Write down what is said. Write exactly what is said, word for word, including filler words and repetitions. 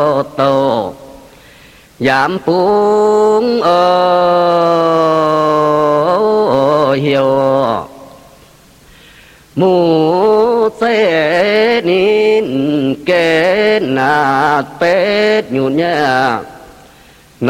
โตยามปุงเออเหี่ยวหมูเสนินเกณฑ์นาเป็ดอยู่เนี่ย